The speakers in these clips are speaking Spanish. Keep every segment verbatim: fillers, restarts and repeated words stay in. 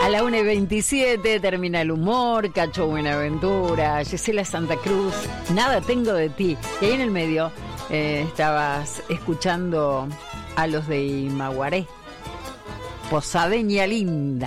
A la una y veintisiete termina el humor, Cacho Buenaventura, Gisela Santa Cruz, Nada tengo de ti. Y ahí en el medio eh, estabas escuchando a los de Imaguaré, Posadeña Linda.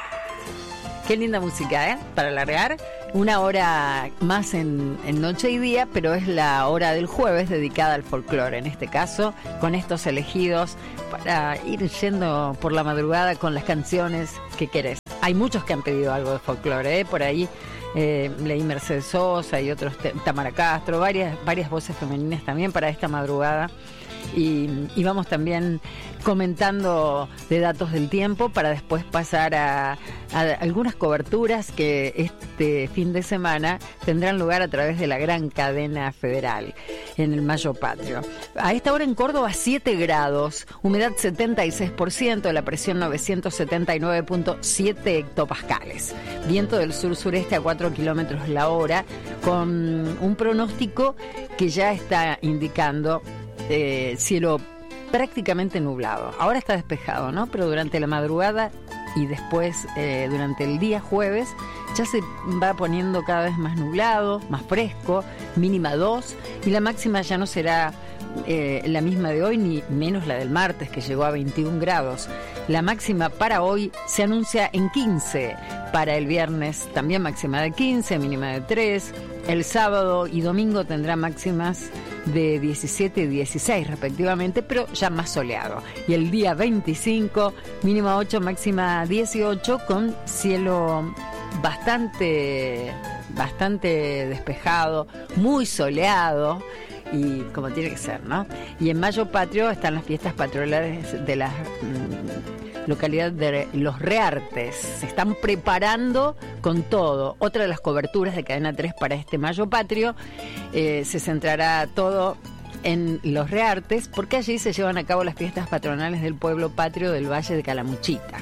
Qué linda música, ¿eh? Para alargar. Una hora más en, en noche y día, pero es la hora del jueves dedicada al folclore. En este caso, con estos elegidos para ir yendo por la madrugada con las canciones que querés. Hay muchos que han pedido algo de folclore, ¿eh? Por ahí eh, leí Mercedes Sosa y otros, Tamara Castro, varias, varias voces femeninas también para esta madrugada. Y, y vamos también comentando de datos del tiempo para después pasar a, a algunas coberturas que este fin de semana tendrán lugar a través de la gran cadena federal en el Mayo Patrio. A esta hora en Córdoba siete grados, humedad setenta y seis por ciento, la presión novecientos setenta y nueve punto siete hectopascales, viento del sur-sureste a cuatro kilómetros la hora, con un pronóstico que ya está indicando Eh, cielo prácticamente nublado. Ahora está despejado, ¿no? Pero durante la madrugada y después eh, durante el día jueves ya se va poniendo cada vez más nublado, más fresco, mínima dos, y la máxima ya no será eh, la misma de hoy ni menos la del martes, que llegó a veintiún grados. La máxima para hoy se anuncia en quince, para el viernes también máxima de quince, mínima de tres. El sábado y domingo tendrá máximas de diecisiete y dieciséis respectivamente, pero ya más soleado. Y el día veinticinco, mínima ocho, máxima dieciocho, con cielo bastante, bastante despejado, muy soleado, y como tiene que ser, ¿no? Y en Mayo Patrio están las fiestas patronales de las mmm, localidades de Los Reartes. Se están preparando con todo. Otra de las coberturas de Cadena tres para este Mayo Patrio, eh, se centrará todo en Los Reartes, porque allí se llevan a cabo las fiestas patronales del pueblo patrio del Valle de Calamuchita.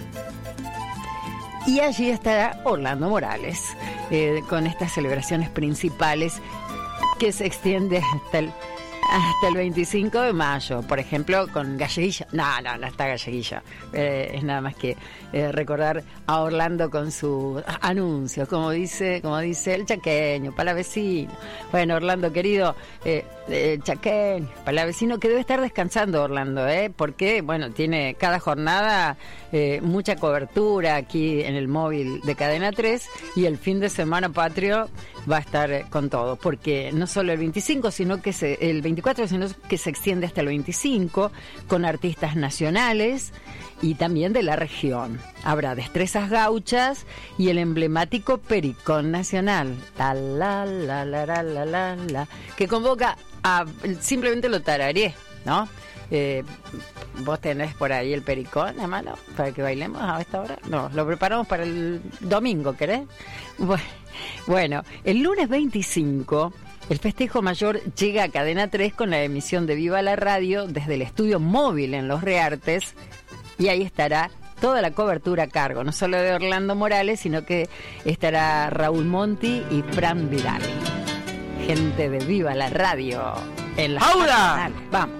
Y allí estará Orlando Morales, eh, con estas celebraciones principales que se extiende hasta el, hasta el veinticinco de mayo, por ejemplo, con Galleguilla. No, no, no está Galleguilla. Eh, es nada más que eh, recordar a Orlando con su anuncio, como dice, como dice el chaqueño, palavecino. Bueno, Orlando querido, eh, eh, chaqueño, palavecino, que debe estar descansando Orlando, ¿eh? Porque, bueno, tiene cada jornada eh, mucha cobertura aquí en el móvil de Cadena tres, y el fin de semana patrio va a estar con todo, porque no solo el veinticinco, sino que se, el veinticuatro, sino que se extiende hasta el veinticinco, con artistas nacionales y también de la región. Habrá destrezas gauchas y el emblemático Pericón Nacional, la la la la la la la, la que convoca a, simplemente lo tararé, ¿no? Eh, ¿Vos tenés por ahí el pericón a mano para que bailemos a esta hora? No, lo preparamos para el domingo, ¿querés? Bueno, bueno, el lunes veinticinco el festejo mayor llega a Cadena tres con la emisión de Viva la Radio desde el estudio móvil en Los Reartes, y ahí estará toda la cobertura a cargo, no solo de Orlando Morales, sino que estará Raúl Monti y Fran Vidal. Gente de Viva la Radio en la ¡Aura! Vamos.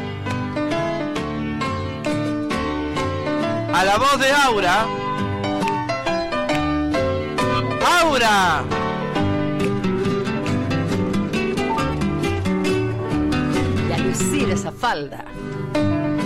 A la voz de Aura. ¡Aura! Y a lucir esa falda.